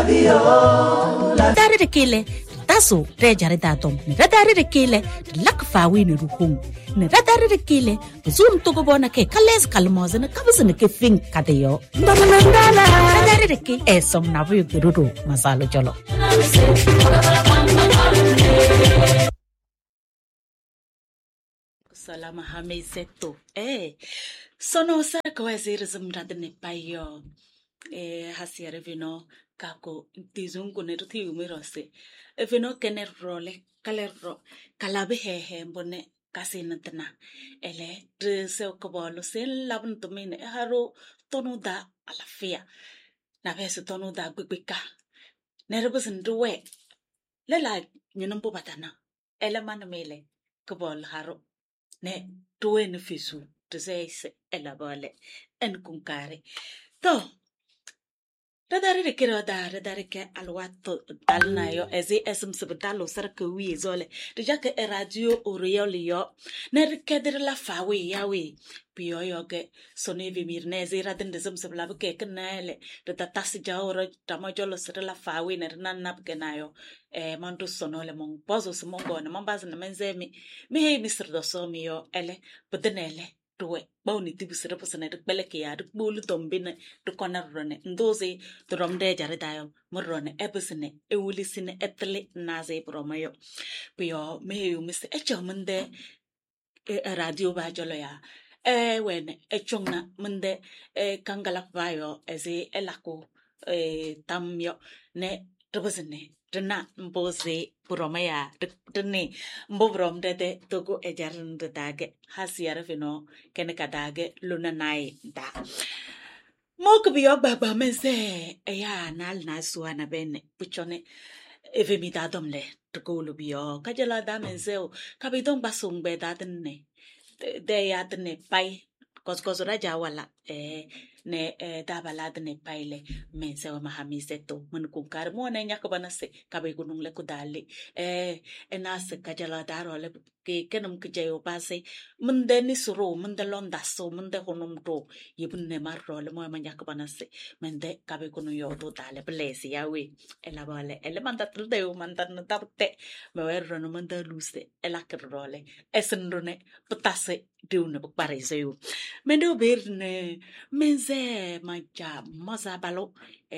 Dari de kile taso re jare datom ne radari de kile lak fawi ne ruhung ne radari de kile zoom to go bona ke kales kalmoze ne kabus ne ke fin kadeyo radari de ki esom na bu guru masalo jolo salama hameseto sono sa ko ezir zumradne payo hasiere vino kako tizungu ne ruti umirose vino kener role kalerro kalabe he mbone kasinatna ele se okobolo sen labun tumine haro tonu da alafia na vese tonu da gbigka nerbus nduwe lela nyinumbu batana ele manmele kobol haro ne tuwe ne fisu tse ela bole en kunkare to radari de kira da radari ke alwato dalna yo ezi esum subdalo sarka wi zole de jake radio oriolio ne kedir la fawi yawi piyo yoge sonevi mirne ezi radin de sum subla ke kenale de tatasi jawro tamajolo sir la fawi ne nanap kenayo mandu sonole mon pozo sumongo na mambaz na menzemi mi hey misr do somio ele pudenele tuwe bawni tibusere posane de beleke ya de bulu tombine de konarone ndoze to romde jare dayo morone ebusene ewulisine etle naze promayo piyo meyu mise echomende radio ba jolo ya wene echongna mende kangala bayo eze elako tamyo ne tobusene dena mboze promaya dene mbobrom de togo ejarin de dage hasiara fino kene kadage luna nai da mok biyo baba mense ya nal na suana bene puchone evemita domle togo lu biyo kajala da mense o kabidong basung be da dene de ya dene pai kos raja wala ne dabalad ne paile mense wa mahamiseto mun kunkar mo ne nyak banase kabe gunung le kudali enas kajala daro le ke kenum ke jayo base mun de ni suro mun de londa so mun de honum do yibun ne marro le mo nyak banase men de kabe gunu yo do dale blesi yawe ela bale ele manda trude o manda no tabte me werro no manda luste ela krole esendone potase diune bu pareseyo mendo berne menze manja maza balo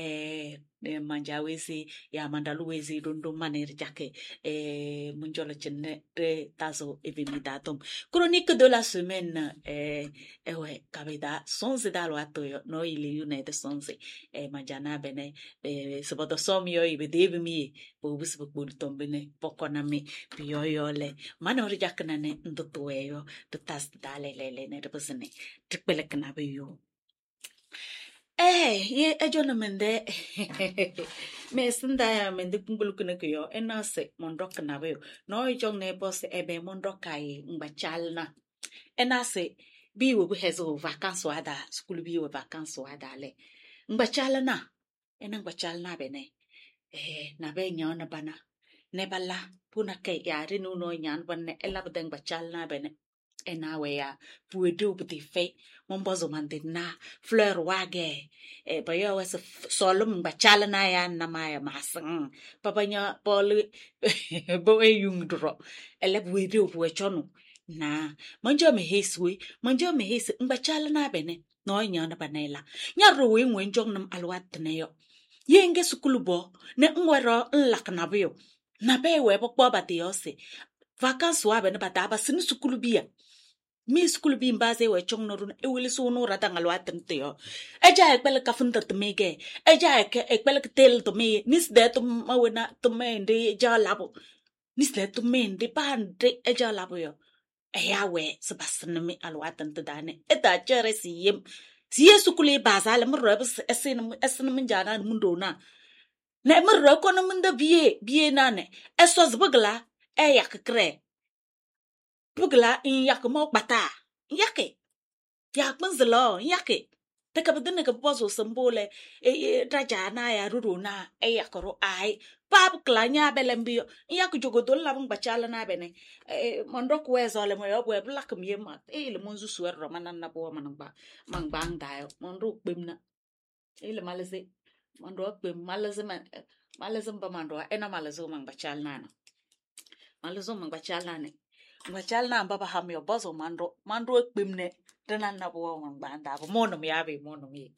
manja wezi ya mandalu wezi dundu manir jake munjolo chenne de tazo evimitatum chronique de la semaine ouais kabida sonze dalo atoyo no ili unite sonze manjana bene sobodo somio ibede mi bobus bukul tombene pokonami piyoyole manor jaknane ndotueyo to tas dale lele ne repesene tripelekna beyo ye ejona mende me senda mende kungulukune kyo enase mondok na beyo no jong ne boss ebe mondokai mbachalna enase biwo bu hezo vacances wada school biwo vacances wada le mbachalna mbachalna bene na be nyona bana ne balla puna ke yari no nyan banne ela bedeng bachalna bene enawe ya puedu bti fe mombozo mandina fleur wage bayo was solum bachalna ya namaya masang papanya pol bo yung dro ele puedu puechonu na manjo me hesi mbachalna bene no nyana banela nyaro we nwenjong nam alwat ne yo yenge sukulubo ne ngwero nlakna bio na be we bokbo batiose vacances wa bene bataba sin sukulubia mi sukulubi mbaze we chong norun e wili so no rata ngalwa tenteo eja ekbel ka funta tmege eja ekbel tel to me nis de to mawena to mende ja labo nis de to mende bande eja labo yo ya we sabasna mi alwa tent dane eta chere siyem siye sukuli bazale mrobs esen minjana mundona ne mro kono munda bie nane esos bugla yak kre bugla in yak mo bata yake yak manzelo yake te ka bedene ka bozo sambole raja na ya ruruna yakoro ai bab klanya belembio yak jogodol la bachala na bene mondok wezo le moyo bwe blak miema le monzu suer romana na bo manamba mangbang dayo mondok bimna le malese mandro be malazim ba mandro ena malazo mang bachal nana malazo mang bachal nane bachal na baba ham yo bozo mandro bimne tanan na bo mang banda bo mono mi abi mono mi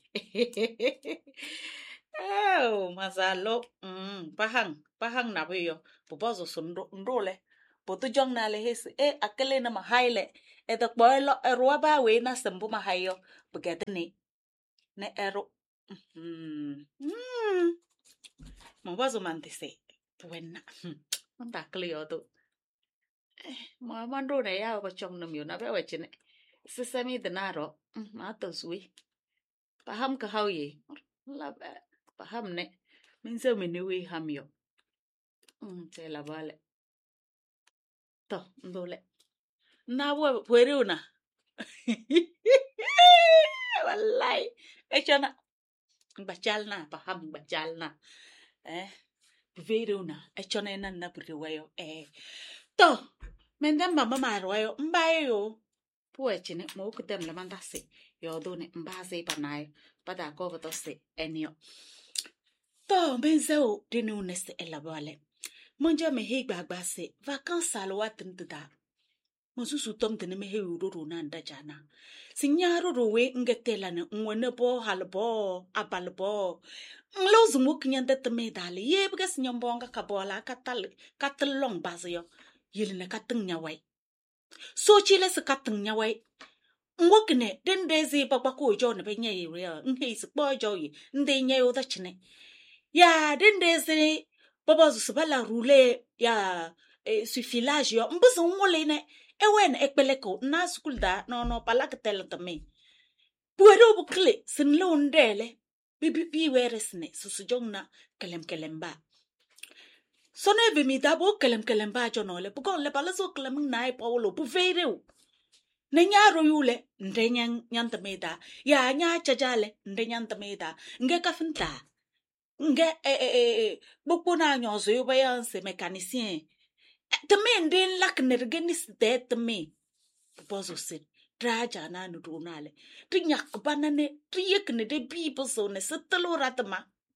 oh mazalo pahang na yo bozo ndole boto jong na le hes akele na mahaile eta boilo ruaba we na sembu mahayo begetni ne ero mawazo mantise buena manda kleo to mandro ne ya ba chong nam yo na ba wechine sesami denaro ma to sui paham ka hauye la paham ne minse miniwi hamyo se la vale to ndole na were una wallahi echana bachalna paham bachalna vere una echona na buriwayo to mendem mama marwayo mbayo puechine mo kutem la mandase yo done mbase panayo pada ko botose enio to benzeo dinunese elabale monja me he gbagbase vacances alwatin tuda mosusu tom tene me he ururu na ndajana sinyaro rowe ngetela ne nwene bo halbo abalbo nglozu mukinyande teme dale yebga sinyambonga kabola katalong bazyo yelene katungnyawai so chile se katungnyawai ngokne dendezi baba ko jo ne benye yire nhe se bo jo yi ndenye yo da chine ya dendezi baba zu bala roule ya suffilage yo mbuzo ngole ne ewen ekpeleko na school da no palaktel tame puero bukle sinlo ndele bi weresne susujongna kelemba sone be mi dabo kelemba jonole bugon le balazo kelem nai paulo buveireu nenya royule ndenyan nyantameda ya nya chajale ndenyantameda nge kafinta nge bukuna nyozo yobayanse mécanicien teme ndin lakner genis de teme bozo sit draja na nudunale tinyak banane triyekne de bi bozo ne setelo ratma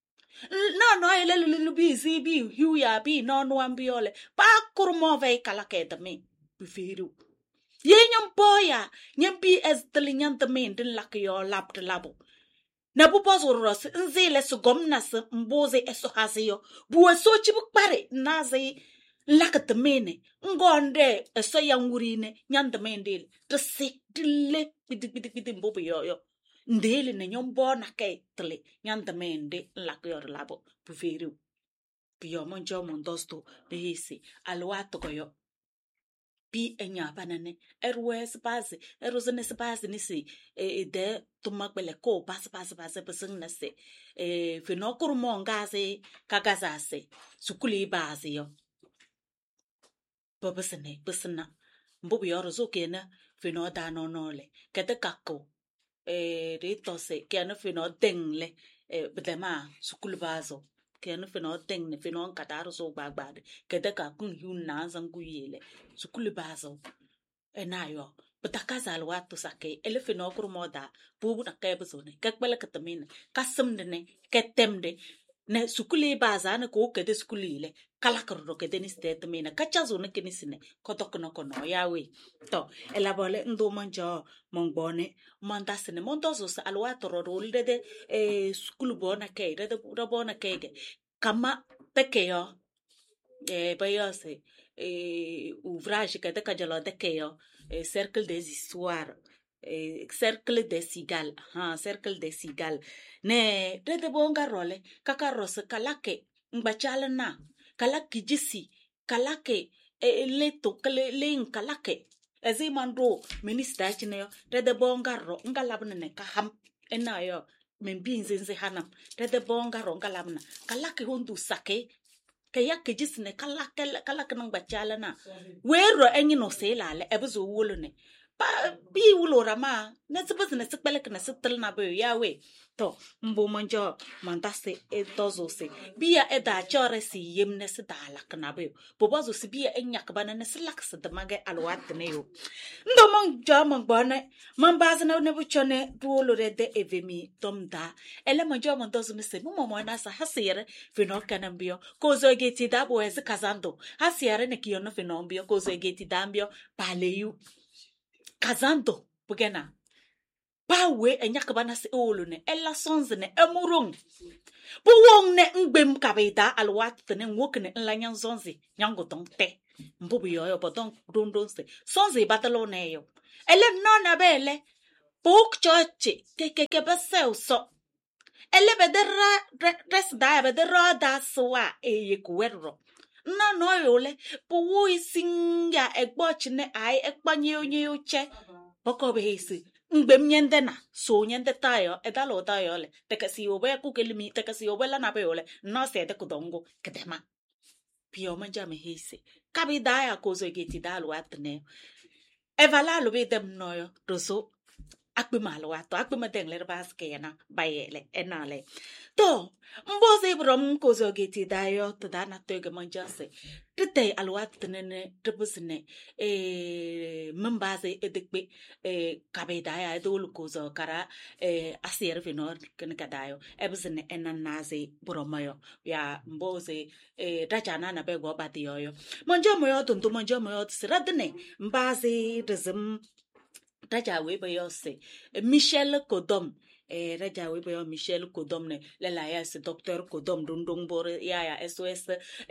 no ele lulu bi si bi huya bi no ambiole pa kurmo ve kala ke teme bifiru yenyam boya nyambi estlinyan teme ndin lakyo lapt labo na bu bozo ros nzile su gomna se mboze eso haziyo buwe so chibukpare naze lakatemene ngonde eso yangurine nyandamendel tse dille bidi mbobo yo ndele ne nyombo na kai tle nyandamende lakyor labo buveru biyo monjo mondosto behisi alwato koyo bi enya banane erwes base erozene base nisi de tumakbele ko base besing nase fenokuru mongaze kagazase sukuli base yo besena mbobi yorozo kena feno da nonole kete kakko ritose kena feno dengle bedema sukul bazo kena feno dengne feno kadaro so gbagbade kete kakun yuna zanguyele sukul bazo enayo betakaza alwatu sake ele feno kurmoda bubu na kebezone kakbele katamine kasemdene ketemde ne sukuli baza na ko kede sukulile kala karo kede ni state mena kachazo na kinisine kotokno kono yawe to elabole ndo manjo mongbone mandasene mondozo sa alwato rolde de sukulu bona ke de bona kege kama pekeyo bayose ouvrage kede kajalo de keyo cercle des histoires cercle des cigales cercle des cigales ne de bonga role kakarose kalake ngbachala na kalake jisi kalake leto kale kalake ezimandro minister chineyo de bonga ro ngalabne ne kaham enayo membinzenze hanam de bonga ro ngalabna kalake hondu sake kaya kejisne kalake nang bachala na wero enyi no selale ebuzo wolone pa bi ulora ma ne tsebes ne sekpele kne setel na be yawe to mbo manjo mandase edozo se bia eda chore si yemne se dala kna be bobozo si bia enyak bana ne selak se de mage alwat ne yo ndo manjo mangbane mambaze na ne buchone duolo de evemi tomda ele manjo mandozo se mo na sa hasere fino kanambio kozo geti dabo ez kazando hasere ne kiyono fino mbio kozo geti dambio paleyu kazando bugena bawe enyakabana se olune ella sonzene emurung buwong ne ngbem kabeda alwat ne nwokne nlanyan zonzi nyango donte mbubu yo bodon dondonse sonzi batalo ne yo ele nona bele buk chochi keke basel so ele bedera res da bedera da soa eyekuero na no yole buwo isinga egbochi ne ai ekpanye onye uche boko behisi mgbe nyende na so nyende tayo edalo tayo le tekasi obe ku kelimi tekasi obe la na be ole no se de kudongo kedema pio manja me hisi kabida ya kozo geti dalu atne evala lo be dem noyo roso akpe malo ato akpe madeng le baske na bayele enale to mboze brom kozo geti dayo to dana tege manjase tete alwat nene trebusne mambaze edekbe kabeda ya dolu kozo kara asier vinor ken kadayo ebusne enanaze bromayo ya mboze dajana na bego batiyo monjo moyo tuntu monjo moyo siradne mbaze rezem Raja Weber se Michel Kodom Raja Weber Michel Kodom ne lela ya se docteur Kodom dundung bor ya SOS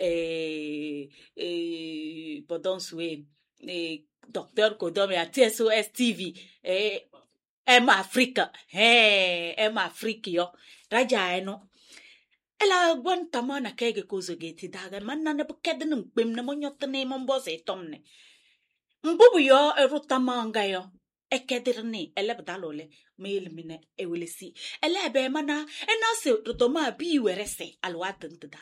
podon suwe docteur Kodom ya TSOS TV M Africa M Africa yo Raja eno ela gwan tamana kege kozo geti daga manna ne bukedin mbem ne monyot ne momboze tomne mbubu yo erutamanga yo ekedirni elebdalole mail mine ewelesi elebe mana enase rotoma bi werese alwatntda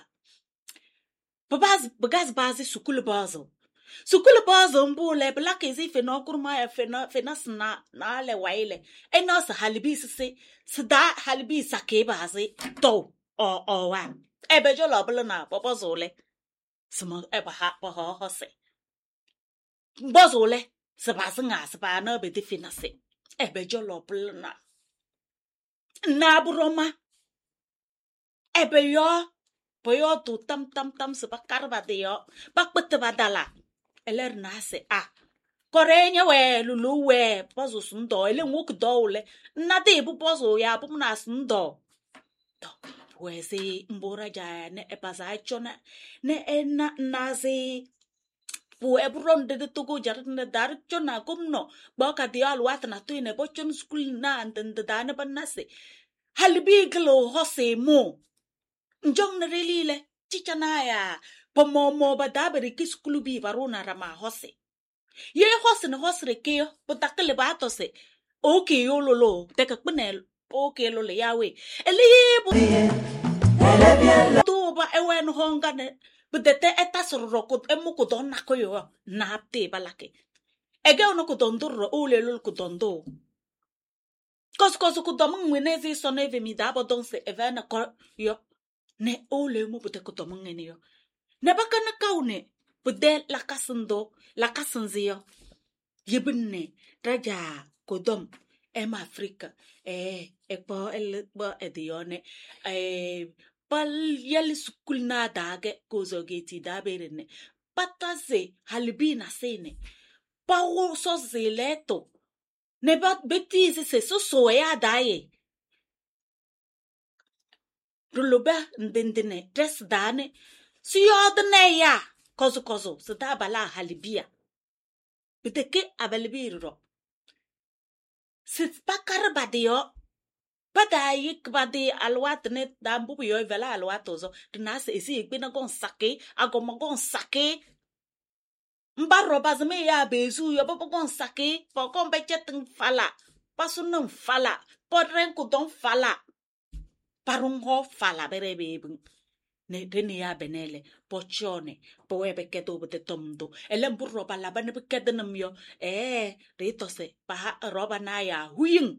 babaz bazi sukul bazo mbule black is if no kurma fenas na le waile enas halibis se sda halibis ake bazi to o wa ebejo loblo na babozole smo eba ha ho se bozole Sabasanga sabana be definase. Ebejo loplna. Naburoma. Ebeyo. Boyo tu tam sabakarba deyo. Bakbete badala. Eler nase Korenya we lulu we. Pozo sundo. Ele nguk dole. Nade bu pozo ya bu na sundo. Wese mbora jaya ne epaza chona. Ne ena naze. Pu ebron de togo jarne dar chona komno ba ka dia alwat na tu ne bochon school na nden de dane banase halbi glo hose mo njong na relile chichana ya pomo badabere ki school bi varuna rama hose ye hose ne hosre ke botakle ba to se okay yololo te ka pnel okay lolo yawe ele to ba ewen honga ne Budete etas rokot emuko don nakoyo napte balake. Ege ono kudonduro ule lul kudondo. Kos kudom wenezi soneve mi dabo donse evena ko yo ne ule mu bute kudom ngene yo. Ne baka na kaune bude lakasanzio. Yebne raja kudom em Afrika ekpo elbo edione Pal yali sukul na dage kozo geti daberene. Pataze halibina sene. Pawo so zeleto. Ne bat betize se so ya daye. Ruluba ndendene dress dane. Si yodne ya. Kozo se dabala halibia. Biteke abelbiro. Sit pakar badio. Bada yik badi alwat net dambu yo vela alwatozo dinase isi ikbina gon sake agomagon sake mbaro bazme ya bezu yo bogon sake pokon bechetin fala pasunun fala podren ku don fala parun ho fala berebe ne deni ya benele pochone powe beketo bete tomdo elem bu roba la bane bekede namyo rito se pa roba na ya huying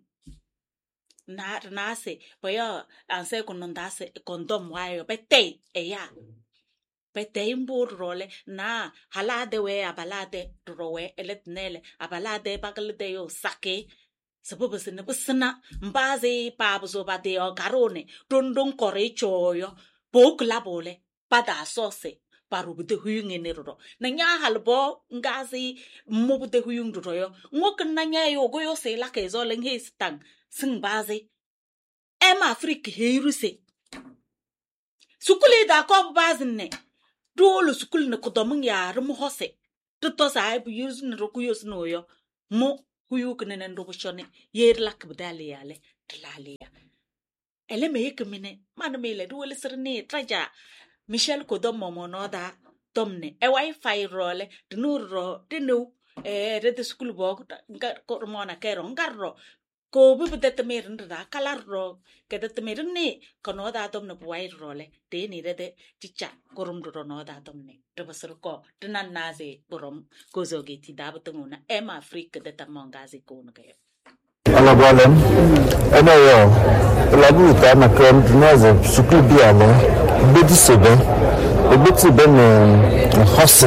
na se poyo anse konondase kondom wayo bete ya bete imbu role na halade we abalade rowe eletnele abalade bakalde yo sake sababu sene busna mbaze pabuzo bade o garone dondon kore choyo bokla bole pada sose parubude huyung enero na nya halbo ngazi mobude huyung royo ngok na nya yo goyo se la kezo len hestang sing baze ema afrique heiruse sukule da ko bazne dolo sukul ne kodom ya rum hose to sai bu use ne rokuyos noyo mo huyuk ne ndo boshone yer lak bdale yale tlalia ele me yekmine man mele dole sirne traja michel kodom mono da tomne e wifi role dnuro dinu rede sukul bok ko mona kero ngarro ko bu bedete merin da kalarro kedete merin ne kono da tomne buai role de ni rede chicha korum do no da tomne de basro ko dinan naze borom kozoge ti da butunguna em afrique de tamongazi ko no kayo ala balem ana yo la buta na kram dinaze sukul biale bedi sebe bedi ben hosse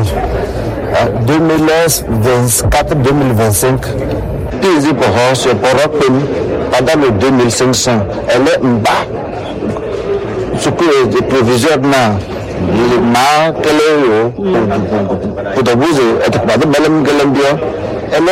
2024-2025 Tizi pour Roche pour Rapin pendant le 2500 elle est bas ce que les préviseurs na ma kele yo pour de vous être pas de balam galambia elle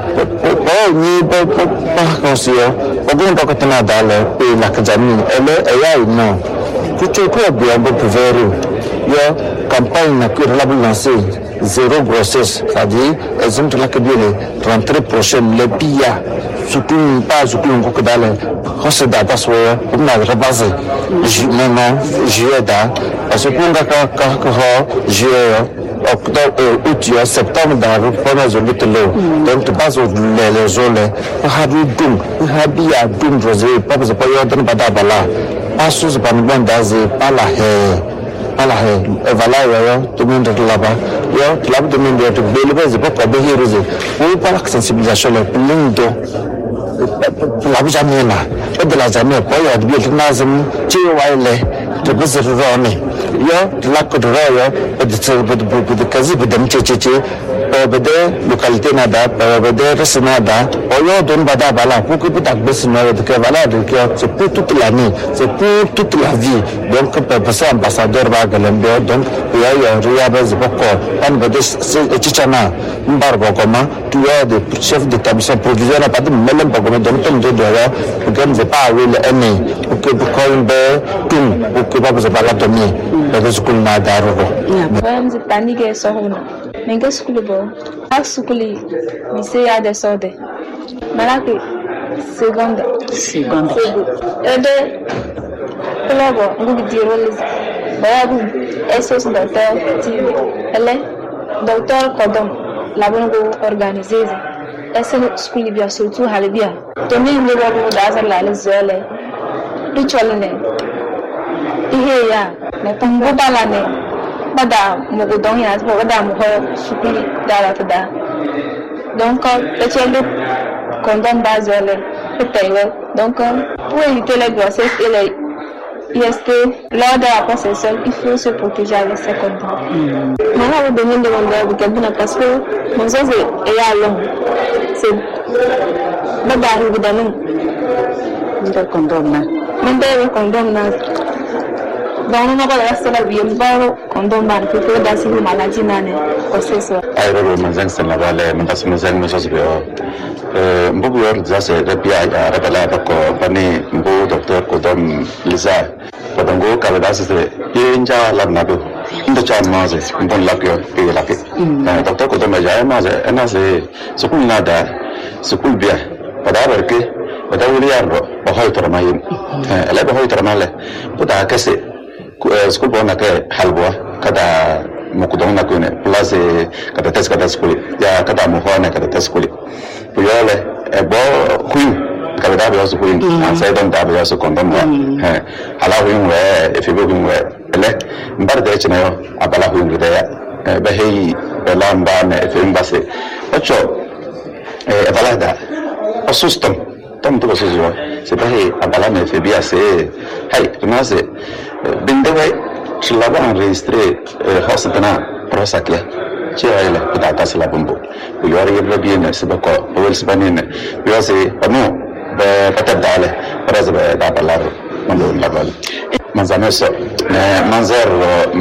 ni pas conscient au bon donc tena dale et la kajami elle est non tout quoi bien bon pour faire yo campagne na que la lancer zéro grossesse, c'est-à-dire, elles ont la que bien les rentrées prochaines, les pilla, surtout pas surtout un coup d'aller, on se date parce que on a rebasé, maintenant, juillet da, parce que on a quand juillet, octobre, août, septembre dans le premier jour de l'eau, donc tu passes les zones, on a du doum, on a bien doum rosé, pas besoin de payer dans badabala, pas sous le ban d'azé, pas la haie. Ala he vala yo to monde là-bas yo là de monde de belebe c'est pas bien hérosé ou pas la sensibilisation le lindo la jamais là et de la jamais pas yo de bien nazem ti waile de bezer rone yo la ko de yo de kazi de mchecheche bede localité nada bede resnada yo don bada bala pour que peut-être besno de que voilà de que c'est pour toute l'année c'est pour toute la vie donc pour ça ambassadeur va galambe donc il y a rien de beaucoup on bede chichana mbargo comment tu as des chefs d'établissement provisoire pas de même pas comme donc on doit pour que ne pas avoir l'année pour que pour qu'on be tout pour que pas besoin la tomie de ce qu'on a d'arriver même c'est panique ça mais qu'est-ce que le bon à sukuli mise ya de sode malaki seconde ede labo ngubi dirole babu esos docteur ti ele docteur kodom labongo organiser ese sukuli bia surtout halibia to mi le babu da la le zole du cholne ihe ya na tango balane bada mogodon ya bada mo sukuli dala tada donc le chelo condom basel peut-être donc pour éviter les grossesses et les IST lors de la possession il faut se protéger avec ces condoms maintenant vous demandez de demander quelqu'un parce que mon sens est long c'est bada évidemment le condom na le condom na donc on va rester là bien bon condom na pour que dans ces maladies nane possession ay ro manzang sen la vale mandas manzang mesos bio mbubu yor zase repia repala bako bani mbu docteur kodom liza padango kaladas se yenja labnado indo cha maze mbon lapio pe lapi docteur kodom ja maze enase sukul nada sukul bia pada berke pada wiliardo bahoy tormayim ala bahoy tormale pada kase sukul bona ke halwa kada mukudona kune plus kada tes kada skuli ya kada muhona kada tes skuli puyole ebo huyu kada da biyo skuli sai don da biyo su kondom ala huyu we efibo huyu we ele mbarde chino abala hunde ya behi belamba ne efembase ocho ebalada asustam tam to sozo se behi abala ne febiase hay nase bindewe chilaba enregistré hospitana prosakya chayela kita sala bumbu yori yebla bien se bako powel spanine biase pano be patadale razbe da balaro mando labal manzano so manzero